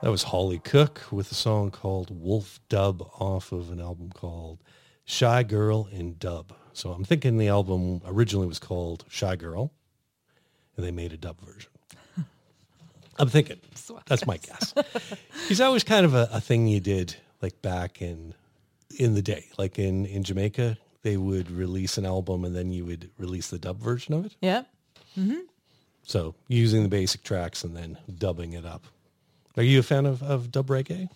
That was Holly Cook with a song called Wolf Dub off of an album called Shy Girl in Dub. So I'm thinking the album originally was called Shy Girl, and they made a dub version. I'm thinking. That's my guess. He's always kind of a thing you did like back in the day. Like in Jamaica, they would release an album and then you would release the dub version of it. Yeah. Mm-hmm. So using the basic tracks and then dubbing it up. Are you a fan of dub reggae?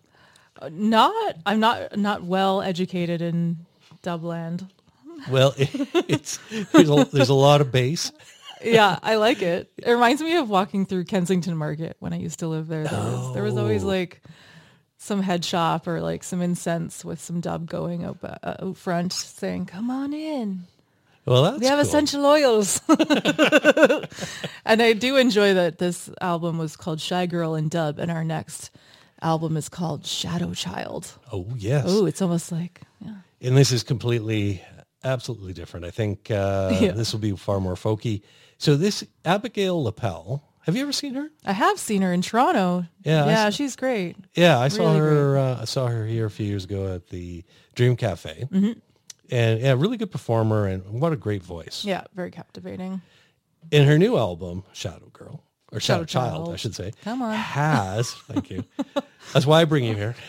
I'm not well educated in dubland. Well, there's a lot of bass. Yeah, I like it. It reminds me of walking through Kensington Market when I used to live there. There was always like some head shop or like some incense with some dub going out front saying, "Come on in. Well, that's we have cool. essential oils." And I do enjoy that this album was called Shy Girl in Dub, and our next album is called Shadow Child. Oh, yes. Oh, it's almost like, yeah. And this is absolutely different. I think this will be far more folky. So this Abigail Lapel, have you ever seen her? I have seen her in Toronto. Yeah, she's great. Yeah, I saw Really her. I saw her here a few years ago at the Dream Cafe. Mm-hmm. And yeah, really good performer, and what a great voice. Yeah, very captivating. In her new album, Shadow Girl, or Shadow Child, I should say. Come on. Thank you. That's why I bring you here.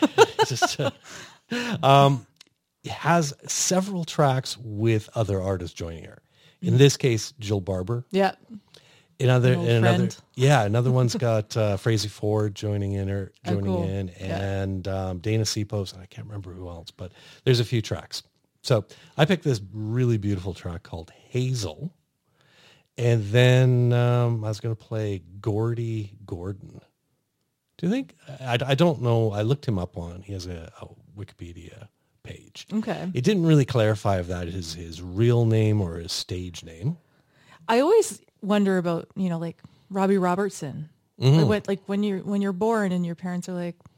It has several tracks with other artists joining her. In this case, Jill Barber. Yeah. Another friend. one's got Frazey Ford joining in, cool. and Dana Sepos, and I can't remember who else, but there's a few tracks. So I picked this really beautiful track called Hazel, and then I was going to play Gordy Gordon. Do you think? I don't know. I looked him up he has a Wikipedia page. Okay. It didn't really clarify if that is his real name or his stage name. I always wonder about, like Robbie Robertson. Mm-hmm. Like when you're born and your parents are like,